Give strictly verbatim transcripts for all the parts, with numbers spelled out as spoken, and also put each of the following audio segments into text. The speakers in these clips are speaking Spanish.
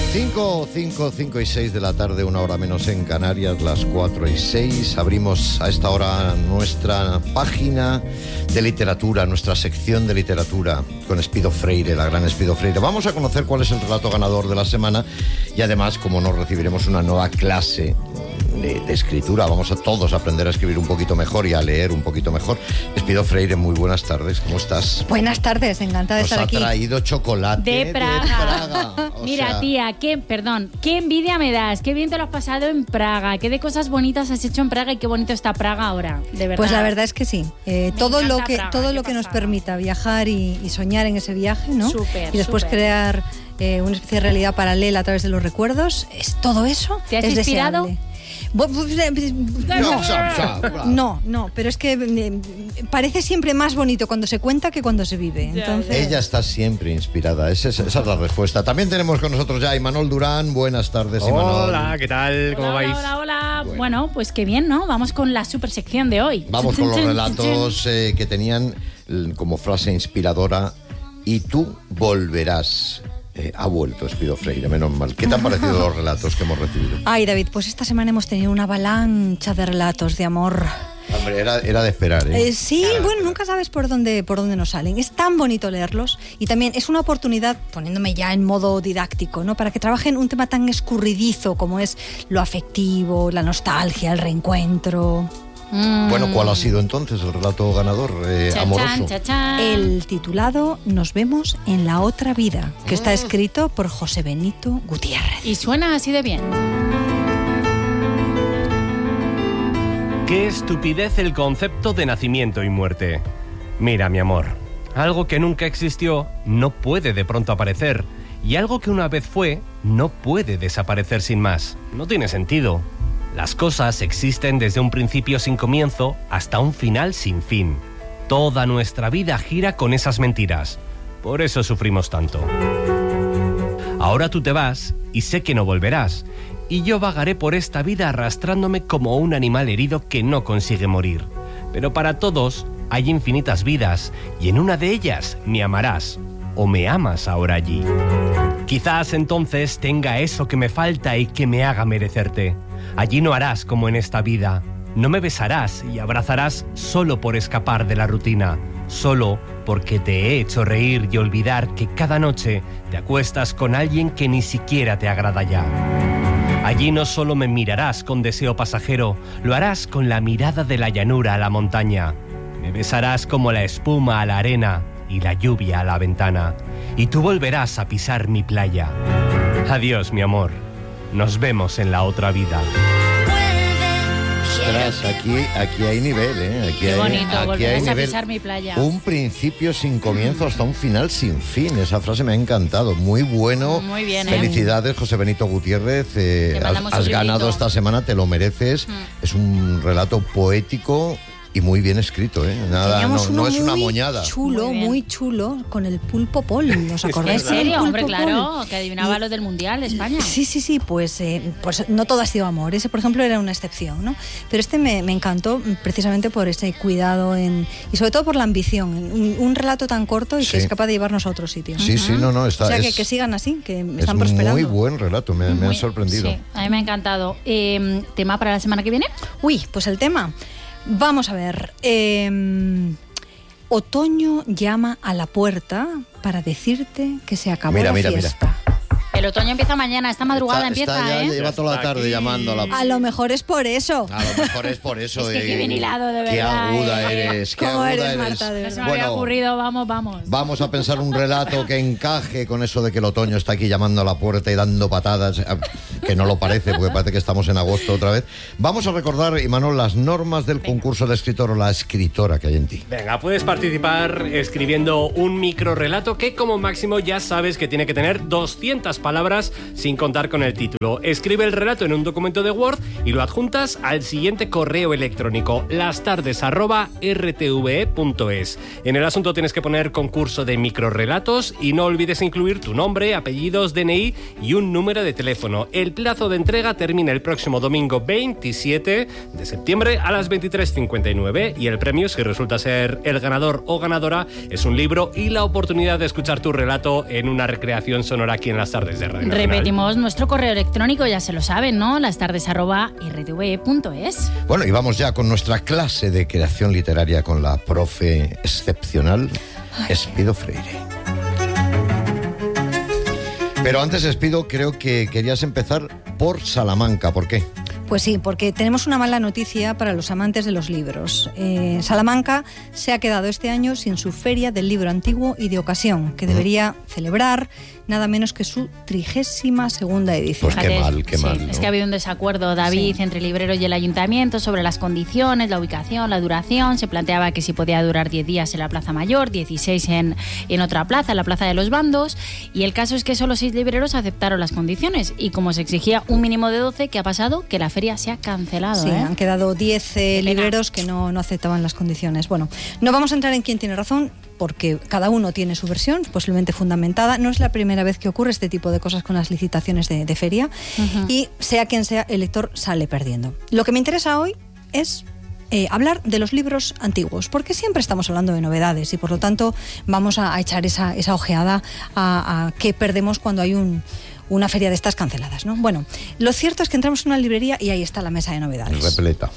cinco, cinco, cinco y seis de la tarde, una hora menos en Canarias, las cuatro y seis. Abrimos a esta hora nuestra página de literatura, nuestra sección de literatura con Espido Freire, la gran Espido Freire. Vamos a conocer cuál es el relato ganador de la semana y además, como nos recibiremos una nueva clase de, de escritura, vamos a todos a aprender a escribir un poquito mejor y a leer un poquito mejor. Espido Freire, muy buenas tardes, ¿cómo estás? Buenas tardes, encantada de Nos estar ha aquí. traído chocolate De Praga. de Praga. O Mira, sea, tía, qué, perdón, qué envidia me das, qué bien te lo has pasado en Praga, qué de cosas bonitas has hecho en Praga y qué bonito está Praga ahora, de verdad. Pues la verdad es que sí. Eh, Me todo lo encanta que Praga, todo qué lo que nos pasada. permita viajar y, y soñar en ese viaje, ¿no? Súper, y después súper. crear eh, una especie de realidad paralela a través de los recuerdos, es todo eso. ¿Te has es inspirado? deseable. Bu- bu- No, sa- sa- No, no, pero es que eh, parece siempre más bonito cuando se cuenta que cuando se vive. Ya, Entonces, Ella está siempre inspirada, esa es, esa es la respuesta. También tenemos con nosotros ya a Imanol Durán. Buenas tardes, Imanol. Hola, ¿qué tal? ¿Cómo Hola, vais? hola, hola, hola. Bueno. Bueno. pues qué bien, ¿no? Vamos con la super sección de hoy. Vamos con los relatos eh, que tenían l- como frase inspiradora: y tú volverás. Eh, ha vuelto Espido Freire, menos mal. ¿Qué te han parecido los relatos que hemos recibido? ay, David, pues esta semana hemos tenido una avalancha de relatos de amor. Hombre, era, era de esperar, ¿eh? Eh, sí, bueno, nunca sabes por dónde, por dónde nos salen. Es tan bonito leerlos y también es una oportunidad, poniéndome ya en modo didáctico, ¿no? Para que trabajen un tema tan escurridizo como es lo afectivo, la nostalgia, el reencuentro. Mm. Bueno, ¿cuál ha sido entonces el relato ganador, eh, Chan, amoroso? chan, chan, chan. El titulado Nos vemos en la otra vida, que Mm. está escrito por José Benito Gutiérrez. Y suena así de bien. Qué estupidez el concepto de nacimiento y muerte. Mira, mi amor, algo que nunca existió no puede de pronto aparecer, y algo que una vez fue no puede desaparecer sin más. No tiene sentido. Las cosas existen desde un principio sin comienzo hasta un final sin fin. Toda nuestra vida gira con esas mentiras. Por eso sufrimos tanto. Ahora tú te vas y sé que no volverás. Y yo vagaré por esta vida arrastrándome como un animal herido que no consigue morir. Pero para todos hay infinitas vidas y en una de ellas me amarás o me amas ahora allí. Quizás entonces tenga eso que me falta y que me haga merecerte. Allí no harás como en esta vida. No me besarás y abrazarás solo por escapar de la rutina. Solo porque te he hecho reír y olvidar que cada noche te acuestas con alguien que ni siquiera te agrada ya. Allí no solo me mirarás con deseo pasajero, lo harás con la mirada de la llanura a la montaña. Me besarás como la espuma a la arena y la lluvia a la ventana. Y tú volverás a pisar mi playa. Adiós, mi amor. Nos vemos en la otra vida. Ostras, aquí, aquí hay nivel, ¿eh? Aquí Qué hay, bonito, aquí hay volverás a nivel. pisar mi playa. Un principio sin comienzo hasta un final sin fin. Esa frase me ha encantado. Muy bueno. Muy bien, ¿eh? Felicidades, José Benito Gutiérrez. Eh, Te has mandamos has un ganado librito. esta semana, te lo mereces. Mm. Es un relato poético y muy bien escrito, ¿eh? Nada, no, Teníamos no uno es una muy moñada. chulo, Muy muy, bien. chulo, con el pulpo Pol, ¿os acordáis? ¿En serio? del Hombre, pulpo claro, Pol? que adivinaba Y- lo del Mundial de España. Sí, sí, sí, pues, eh, pues no todo ha sido amor. Ese, por ejemplo, era una excepción, ¿no? Pero este me, me encantó precisamente por ese cuidado en, y sobre todo por la ambición. Un, un relato tan corto y Sí. que es capaz de llevarnos a otros sitios. Sí, sí, no, no, está. O sea, que, es, que sigan así, que es están prosperando. muy buen relato, me, me ha Muy- sorprendido. Sí, a mí me ha encantado. Eh, ¿Tema para la semana que viene? Uy, pues el tema. Vamos a ver. eh, otoño llama a la puerta para decirte que se acabó Mira, la mira, mira. fiesta. El otoño empieza mañana, esta madrugada Está- empieza, está ya- ¿eh? Lleva toda la Está tarde aquí. llamando a la A lo mejor es por eso. A lo mejor es por eso. Es que eh, qué bien hilado, de Qué verdad, aguda eh. eres, qué ¿Cómo aguda eres, eres. Marta, de No verdad? se me había ocurrido, vamos, vamos. Vamos a pensar un relato que encaje con eso de que el otoño está aquí llamando a la puerta y dando patadas, eh, que no lo parece, porque parece que estamos en agosto otra vez. Vamos a recordar, Imanol, las normas del concurso de escritor o la escritora que hay en ti. Venga, puedes participar escribiendo un microrelato que como máximo ya sabes que tiene que tener doscientas palabras sin contar con el título. Escribe el relato en un documento de Word y lo adjuntas al siguiente correo electrónico: lastardes arroba r t v e punto es. En el asunto tienes que poner concurso de microrelatos y no olvides incluir tu nombre, apellidos, D N I y un número de teléfono. El plazo de entrega termina el próximo domingo veintisiete de septiembre a las veintitrés cincuenta y nueve y el premio, si resulta ser el ganador o ganadora, es un libro y la oportunidad de escuchar tu relato en una recreación sonora aquí en Las Tardes tardes de Radio Nacional. Repetimos nuestro correo electrónico, ya se lo saben, ¿no? Las tardes arroba r t v e punto es. Bueno, y vamos ya con nuestra clase de creación literaria con la profe excepcional, Espido Freire. Pero antes, Espido, creo que querías empezar por Salamanca. ¿Por qué? Pues sí, porque tenemos una mala noticia para los amantes de los libros. Eh, Salamanca se ha quedado este año sin su Feria del Libro Antiguo y de Ocasión, que debería celebrar nada menos que su trigésima segunda edición. Pues qué mal, qué Sí, mal, ¿no? Es que ha habido un desacuerdo, David, Sí. entre libreros y el ayuntamiento sobre las condiciones, la ubicación, la duración. Se planteaba que si podía durar diez días en la Plaza Mayor, dieciséis en, en otra plaza, en la Plaza de los Bandos. Y el caso es que solo seis libreros aceptaron las condiciones. Y como se exigía un mínimo de doce, ¿qué ha pasado? Que la feria se ha cancelado. Sí, ¿eh? han quedado diez eh, pena. libreros que no, no aceptaban las condiciones. Bueno, no vamos a entrar en quién tiene razón, porque cada uno tiene su versión, posiblemente fundamentada. No es la primera vez que ocurre este tipo de cosas con las licitaciones de, de feria. Ujú. Y sea quien sea, el lector sale perdiendo. Lo que me interesa hoy es eh, hablar de los libros antiguos, porque siempre estamos hablando de novedades y por lo tanto vamos a, a echar esa, esa ojeada a, a qué perdemos cuando hay un... una feria de estas canceladas, ¿no? Bueno, lo cierto es que entramos en una librería y ahí está la mesa de novedades. Repleta.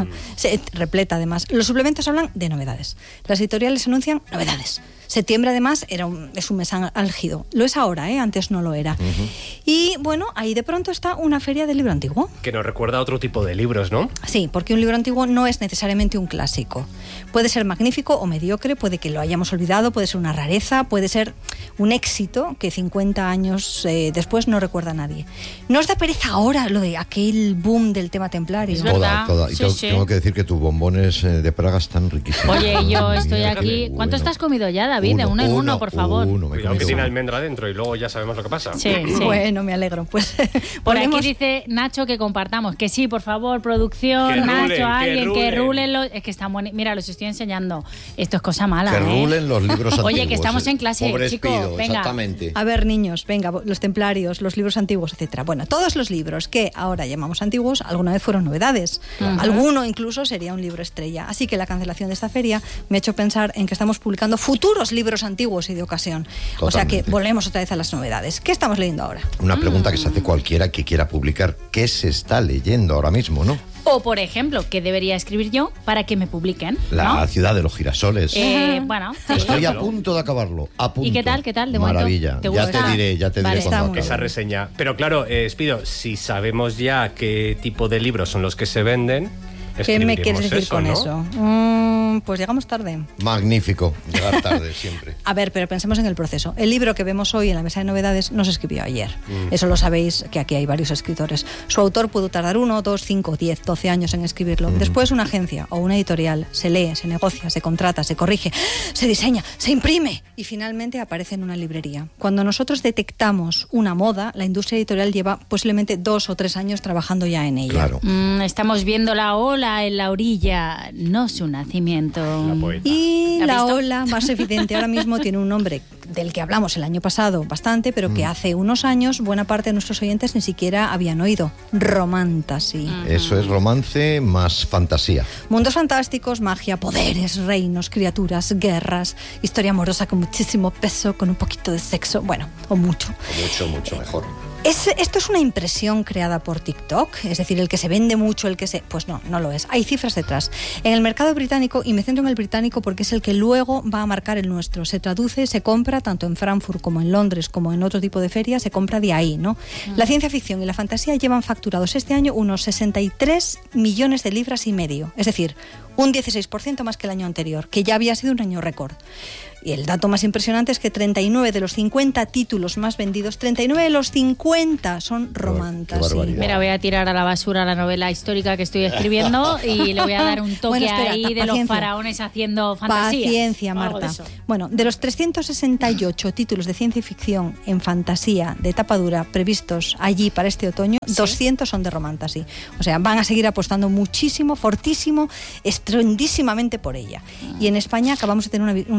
Se repleta, además. Los suplementos hablan de novedades. Las editoriales anuncian novedades. Septiembre, además, era un, es un mes álgido. Lo es ahora, ¿eh? Antes no lo era. Uh-huh. Y, bueno, ahí de pronto está una feria del libro antiguo. Que nos recuerda a otro tipo de libros, ¿no? Sí, porque un libro antiguo no es necesariamente un clásico. Puede ser magnífico o mediocre, puede que lo hayamos olvidado, puede ser una rareza, puede ser un éxito que cincuenta años eh, después no recuerda a nadie. ¿No os da pereza ahora lo de aquel boom del tema templario? Es Toda, verdad. toda. Y Sí, tengo, sí. tengo que decir que tus bombones eh, de Praga están riquísimos. Oye, yo estoy Mira, aquí. qué ¿Cuántos bueno. te has comido ya, David? De uno en uno, por favor. Uno, me he Cuidado que comido tiene uno. almendra dentro y luego ya sabemos lo que pasa. Sí, sí. Bueno, me alegro. Pues Por ponemos- aquí dice Nacho que compartamos. Que sí, por favor, producción, Que Nacho, rulen, que alguien, que rulen. rulen los... Es que están buenos. Mira, los estoy enseñando. Esto es cosa mala, Que ¿eh? rulen los libros antiguos. Oye, que estamos en clase, Pobre chico, Espido, venga. exactamente. A ver, niños, venga, los templarios, los libros antiguos, etcétera. Bueno, todos los libros que ahora llamamos antiguos alguna vez fueron novedades. Ajá. Alguno incluso sería un libro estrella. Así que la cancelación de esta feria me ha hecho pensar en que estamos publicando futuros libros antiguos y de ocasión. O sea que Totalmente. volvemos otra vez a las novedades. ¿Qué estamos leyendo ahora? Una pregunta que se hace cualquiera que quiera publicar. ¿Qué se está leyendo ahora mismo, no? O, por ejemplo, ¿qué debería escribir yo para que me publiquen? La ¿no? ciudad de los girasoles. Eh, bueno, sí. Estoy a punto de acabarlo. A punto. ¿Y qué tal? ¿Qué tal? De momento, Maravilla. ¿te Ya gusta? te diré, ya te Vale, diré está cuando muy acabe. Esa reseña. Pero claro, eh, Espido, si sabemos ya qué tipo de libros son los que se venden, ¿Qué me escribiremos quieres decir eso, con ¿no? eso? Mm, pues llegamos tarde. Magnífico. Llegar tarde siempre. A ver, pero pensemos en el proceso. El libro que vemos hoy en la mesa de novedades no se escribió ayer. Mm. Eso lo sabéis, que aquí hay varios escritores. Su autor pudo tardar uno, dos, cinco, diez, doce años en escribirlo. Mm. Después una agencia o una editorial se lee, se negocia, se contrata, se corrige, se diseña, se imprime y finalmente aparece en una librería. Cuando nosotros detectamos una moda, la industria editorial lleva posiblemente dos o tres años trabajando ya en ella. Claro. Mm, estamos viendo la ola en la orilla, no su nacimiento. La poeta. Y ¿La has la visto? ola más evidente ahora mismo tiene un nombre del que hablamos el año pasado bastante, pero que hace unos años buena parte de nuestros oyentes ni siquiera habían oído. Romantasy. Eso es romance más fantasía. Mundos fantásticos, magia, poderes, reinos, criaturas, guerras, historia amorosa con muchísimo peso, con un poquito de sexo, bueno, o mucho. Mucho, mucho mejor. ¿Es, ¿Esto es una impresión creada por TikTok? Es decir, el que se vende mucho, el que se... Pues no, no lo es. Hay cifras detrás. En el mercado británico, y me centro en el británico porque es el que luego va a marcar el nuestro, se traduce, se compra tanto en Frankfurt como en Londres, como en otro tipo de ferias, se compra de ahí, ¿no? Mm. La ciencia ficción y la fantasía llevan facturados este año unos sesenta y tres millones de libras y medio. Es decir, un dieciséis por ciento más que el año anterior, que ya había sido un año récord. Y el dato más impresionante es que treinta y nueve de los cincuenta títulos más vendidos, treinta y nueve de los cincuenta son romantasy. Qué barbaridad. Mira, voy a tirar a la basura la novela histórica que estoy escribiendo y le voy a dar un toque Bueno, espera, ahí de paciencia. los faraones haciendo fantasía. Paciencia, O algo de Marta. eso. Bueno, de los trescientos sesenta y ocho títulos de ciencia ficción en fantasía de tapa dura previstos allí para este otoño, ¿Sí? doscientos son de romantasy. O sea, van a seguir apostando muchísimo, fortísimo, estruendísimamente por ella. Y en España acabamos de tener una, una señal muy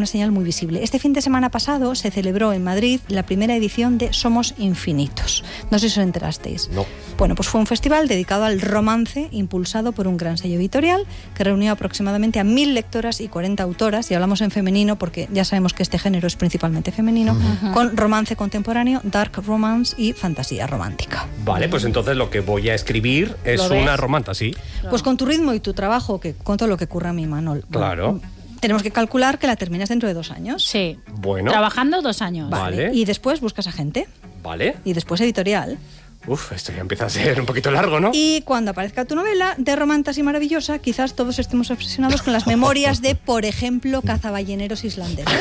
visible. Este fin de semana pasado se celebró en Madrid la primera edición de Somos Infinitos. No sé si os enterasteis. No. Bueno, pues fue un festival dedicado al romance, impulsado por un gran sello editorial que reunió aproximadamente a mil lectoras y cuarenta autoras, y hablamos en femenino porque ya sabemos que este género es principalmente femenino, uh-huh. con romance contemporáneo, dark romance y fantasía romántica. Vale, pues entonces lo que voy a escribir es una romanta, ¿sí? Pues con tu ritmo y tu trabajo, que con todo lo que ocurre a mí, Manol. Claro. Bueno, tenemos que calcular que la terminas dentro de dos años. Sí. Bueno. Trabajando dos años. Vale. Vale. Y después buscas a gente. Vale. Y después editorial. Uf, esto ya empieza a ser un poquito largo, ¿no? Y cuando aparezca tu novela de romantas y maravillosa, quizás todos estemos obsesionados con las memorias de, por ejemplo, cazaballeneros islandeses.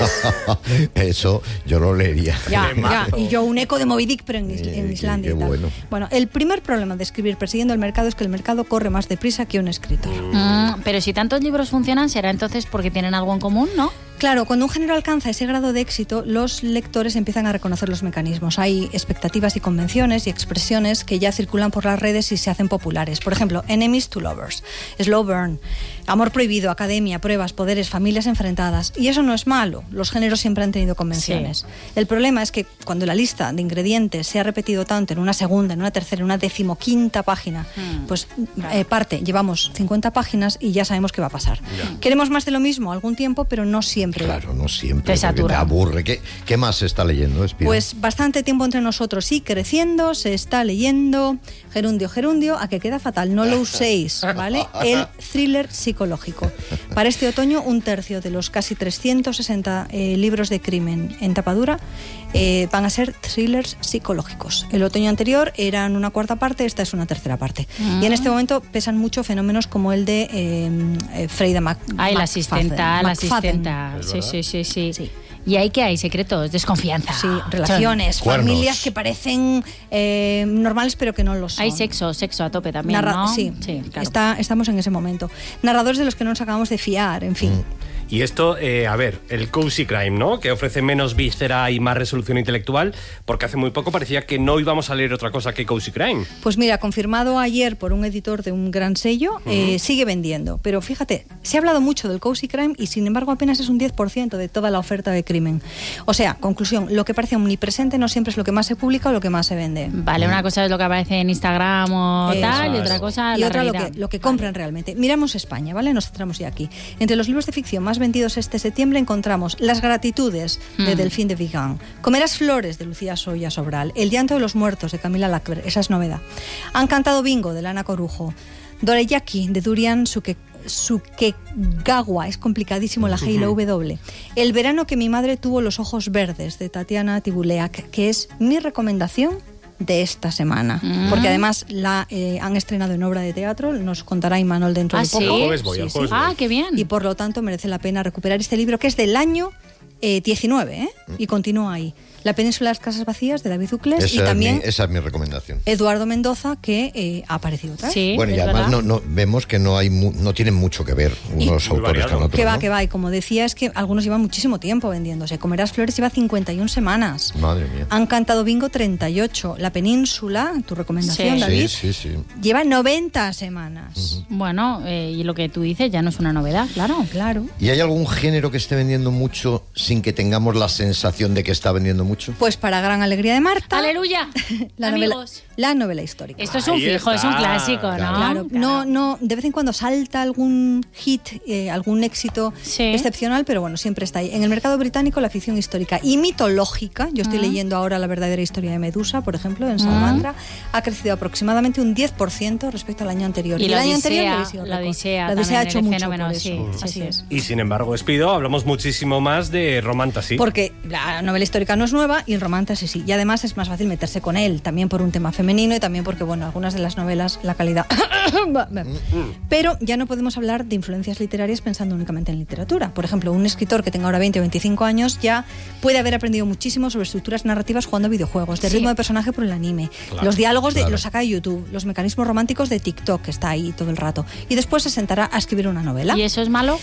Eso yo lo leería. Ya, ya. Y yo un eco de Moby Dick, pero en, Is- en Islandia qué y tal. bueno. Bueno, el primer problema de escribir persiguiendo el mercado es que el mercado corre más deprisa que un escritor. Mm, pero si tantos libros funcionan, será entonces porque tienen algo en común, ¿no? Claro, cuando un género alcanza ese grado de éxito, los lectores empiezan a reconocer los mecanismos. Hay expectativas y convenciones y expresiones que ya circulan por las redes y se hacen populares. Por ejemplo, enemies to lovers, slow burn, amor prohibido, academia, pruebas, poderes, familias enfrentadas. Y eso no es malo. Los géneros siempre han tenido convenciones. Sí. El problema es que cuando la lista de ingredientes se ha repetido tanto en una segunda, en una tercera, en una decimoquinta página, mm. pues eh, parte, llevamos cincuenta páginas y ya sabemos qué va a pasar. Yeah. Queremos más de lo mismo algún tiempo, pero no siempre. Claro, no siempre. Te satura. Te aburre. ¿Qué, qué más se está leyendo, Espía? Pues bastante tiempo entre nosotros y creciendo se está leyendo Gerundio, Gerundio, a que queda fatal, no lo uséis, ¿vale? El thriller psicológico. Para este otoño, un tercio de los casi trescientos sesenta eh, libros de crimen en tapadura eh, van a ser thrillers psicológicos. El otoño anterior eran una cuarta parte, esta es una tercera parte. Mm. Y en este momento pesan mucho fenómenos como el de eh, eh, Freida Mac Ay, la asistenta, la McFadden. asistenta. Sí, sí, sí, sí, sí. ¿Y ahí qué hay? Secretos, desconfianza. Sí, relaciones, Cuernos. familias que parecen eh, normales pero que no lo son. Hay sexo, sexo a tope también, Narra- ¿no? Sí, sí claro. Está, estamos en ese momento. Narradores de los que no nos acabamos de fiar, en fin. Mm. Y esto, eh, a ver, el cozy crime, ¿no? Que ofrece menos víscera y más resolución intelectual, porque hace muy poco parecía que no íbamos a leer otra cosa que cozy crime. Pues mira, confirmado ayer por un editor de un gran sello, uh-huh. eh, sigue vendiendo. Pero fíjate, se ha hablado mucho del cozy crime y sin embargo apenas es un diez por ciento de toda la oferta de crimen. O sea, conclusión, lo que parece omnipresente no siempre es lo que más se publica o lo que más se vende. Vale, una cosa es lo que aparece en Instagram o Eso tal, y es. otra cosa y la otra lo realidad. que, lo que compran vale. realmente. Miramos España, ¿vale? Nos centramos ya aquí. Entre los libros de ficción más vendidos este septiembre encontramos Las gratitudes de mm. Delfín de Vigan, Comerás flores de Lucía Soya Sobral, El llanto de los muertos de Camila Lackberg, esa es novedad. Han cantado bingo de Lana Corujo, Doreyaki de Durian Suke Sukegawa, es complicadísimo la G y la W. El verano que mi madre tuvo los ojos verdes de Tatiana Tibuleak, que es mi recomendación de esta semana, mm. porque además la eh, han estrenado en obra de teatro, nos contará Imanol dentro ¿Ah, de poco. sí? El jueves voy, sí, el sí. jueves voy. Ah, qué bien. Y por lo tanto merece la pena recuperar este libro que es del año eh, diecinueve, ¿eh? Y continúa ahí. La península de las casas vacías de David Uclés Esa y es también mi- esa es mi recomendación. Eduardo Mendoza, que eh, ha aparecido otra vez. Sí, Bueno, y es además verdad. no, no, vemos que no hay mu- no tienen mucho que ver unos muy autores variado. con otros. Que va, ¿no? que va. Y como decía, es que algunos llevan muchísimo tiempo vendiéndose. Comerás flores lleva cincuenta y una semanas. Madre mía. Han cantado bingo treinta y ocho. La península, tu recomendación, Sí. David, Sí, sí, sí. lleva noventa semanas. Bueno, eh, y lo que tú dices ya no es una novedad, claro. Claro. ¿Y hay algún género que esté vendiendo mucho sin que tengamos la sensación de que está vendiendo mucho? Pues para gran alegría de Marta, ¡Aleluya! la novela, Amigos. la novela histórica. Esto es un Ahí fijo, es un está. clásico, ¿no? Claro, no, no, de vez en cuando salta algún hit, eh, algún éxito Sí. excepcional, pero bueno, siempre está ahí. En el mercado británico, la ficción histórica y mitológica, yo estoy Ah. leyendo ahora La verdadera historia de Medusa, por ejemplo, en Salamandra, ha crecido aproximadamente un diez por ciento respecto al año anterior. Y el la año anterior Odisea, le habéis ido la récord. Odisea La Odisea ha también, hecho el mucho fenómeno, por eso. sí, Así sí, es. sí. Y sin embargo, Espido, hablamos muchísimo más de Romantasy. Porque la novela histórica no es nueva y el romance sí. Y además es más fácil meterse con él, también por un tema femenino y también porque, bueno, algunas de las novelas, la calidad... Pero ya no podemos hablar de influencias literarias pensando únicamente en literatura. Por ejemplo, un escritor que tenga ahora veinte o veinticinco años ya puede haber aprendido muchísimo sobre estructuras narrativas jugando a videojuegos, de Sí. ritmo de personaje por el anime, Claro, los diálogos de, claro. los saca de YouTube, los mecanismos románticos de TikTok, que está ahí todo el rato. Y después se sentará a escribir una novela. ¿Y eso es malo?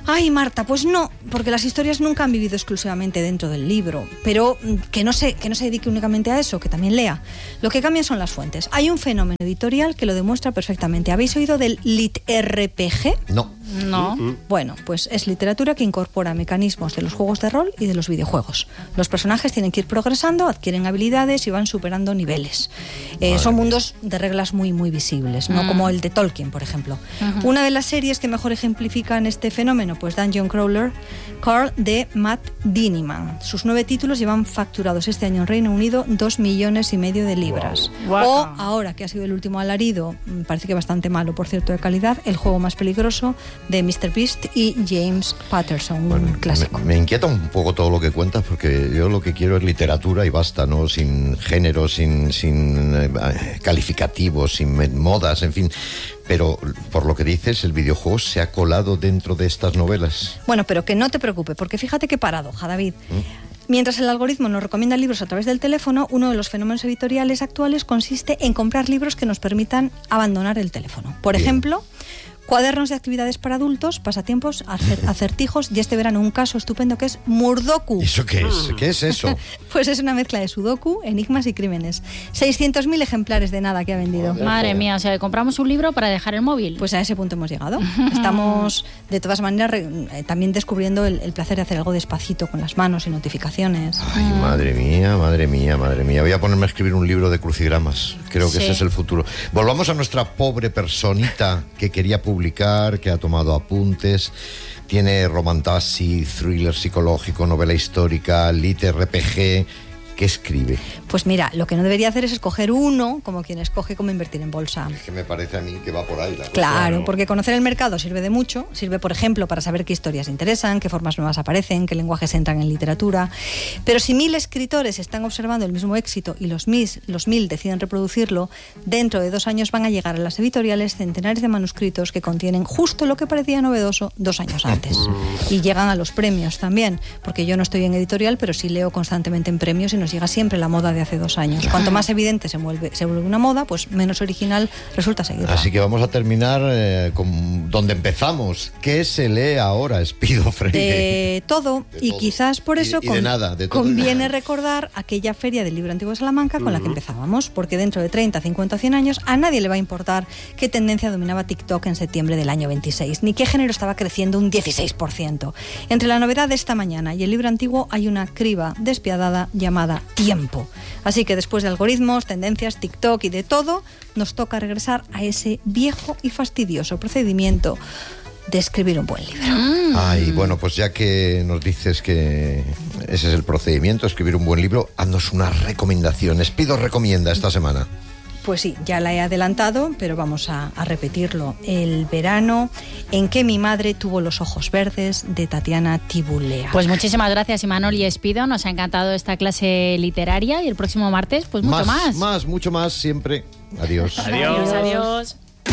Ay, Marta, pues no, porque las historias nunca han vivido exclusivamente dentro del libro, pero que no se, que no se dedique únicamente a eso, que también lea. Lo que cambian son las fuentes. Hay un fenómeno editorial que lo demuestra perfectamente. ¿Habéis oído del lit R P G? No. No. Bueno, pues es literatura que incorpora mecanismos de los juegos de rol y de los videojuegos. Los personajes tienen que ir progresando, adquieren habilidades y van superando niveles. Eh, son mundos de reglas muy, muy visibles, no Mm. como el de Tolkien, por ejemplo. Ujú. Una de las series que mejor ejemplifican este fenómeno, pues Dungeon Crawler, Carl, de Matt Diniman. Sus nueve títulos llevan facturados este año en Reino Unido dos millones y medio de libras. Wow. O Guaca. ahora, que ha sido el último alarido, mm, parece que bastante malo, por cierto, de calidad, El juego más peligroso, de míster Beast y James Patterson, Bueno, un clásico. Me, me inquieta un poco todo lo que cuentas, porque yo lo que quiero es literatura y basta, ¿no? Sin género, sin, sin eh, calificativos, sin me- modas, en fin. Pero por lo que dices, el videojuego se ha colado dentro de estas novelas. Bueno, pero que no te preocupe, porque fíjate qué paradoja, David. Mientras el algoritmo nos recomienda libros a través del teléfono, uno de los fenómenos editoriales actuales consiste en comprar libros que nos permitan abandonar el teléfono. Por Bien. ejemplo, cuadernos de actividades para adultos, pasatiempos, acer- acertijos y este verano un caso estupendo que es Murdoku. ¿Y eso qué es? ¿Qué es eso? Pues es una mezcla de sudoku, enigmas y crímenes. seiscientos mil ejemplares de nada que ha vendido. Madre mía, o sea, compramos un libro para dejar el móvil. Pues a ese punto hemos llegado. Estamos, de todas maneras, re- eh, también descubriendo el, el placer de hacer algo despacito con las manos y notificaciones. Ay, madre mía, madre mía, madre mía. Voy a ponerme a escribir un libro de crucigramas. Creo que Sí. ese es el futuro. Volvamos a nuestra pobre personita que quería publicar, que ha tomado apuntes. Tiene romantasy, thriller psicológico, novela histórica, lit R P G. ¿Qué escribe? Pues mira, lo que no debería hacer es escoger uno como quien escoge cómo invertir en bolsa. Es que me parece a mí que va por ahí la cosa. Claro, porque conocer el mercado sirve de mucho. Sirve, por ejemplo, para saber qué historias interesan, qué formas nuevas aparecen, qué lenguajes entran en literatura. Pero si mil escritores están observando el mismo éxito y los mil, los mil deciden reproducirlo, dentro de dos años van a llegar a las editoriales centenares de manuscritos que contienen justo lo que parecía novedoso dos años antes. Y llegan a los premios también, porque yo no estoy en editorial, pero sí leo constantemente en premios y nos llega siempre la moda de hace dos años. Cuanto más evidente se vuelve, se vuelve una moda, pues menos original resulta seguirla. Así que vamos a terminar eh, con donde empezamos. ¿Qué se lee ahora, Espido Freire? De todo, De y todo. quizás por Y- eso y de nada, de todo y conviene nada. recordar aquella feria del libro antiguo de Salamanca con la que empezábamos, porque dentro de treinta, cincuenta, cien años a nadie le va a importar qué tendencia dominaba TikTok en septiembre del año veintiséis, ni qué género estaba creciendo un dieciséis por ciento. Entre la novedad de esta mañana y el libro antiguo hay una criba despiadada llamada tiempo. Así que después de algoritmos, tendencias, TikTok y de todo, nos toca regresar a ese viejo y fastidioso procedimiento de escribir un buen libro. Ay, bueno, pues ya que nos dices que ese es el procedimiento, escribir un buen libro, haznos una recomendación. Espido recomienda esta semana. Pues sí, ya la he adelantado, pero vamos a, a repetirlo. El verano en que mi madre tuvo los ojos verdes, de Tatiana Tibulea. Pues muchísimas gracias, Imanol y Espido. Nos ha encantado esta clase literaria y el próximo martes, pues mucho más. Más, mucho más, siempre. Adiós. Adiós, adiós.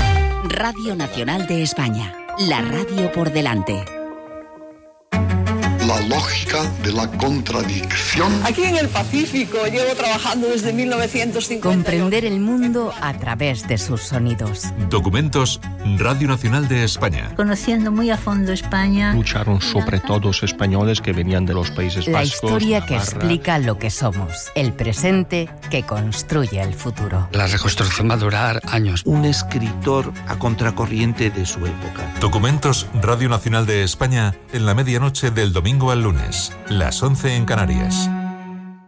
Radio Nacional de España. La radio por delante. La lógica de la contradicción. Aquí en el Pacífico llevo trabajando desde mil novecientos cincuenta. Comprender el mundo a través de sus sonidos. Documentos Radio Nacional de España. Conociendo muy a fondo España. Lucharon sobre todo los españoles que venían de los Países La Vascos. historia que Navarra. explica lo que somos. El presente que construye el futuro. La reconstrucción va a durar años. Un escritor a contracorriente de su época. Documentos Radio Nacional de España en la medianoche del domingo al lunes, las once en Canarias.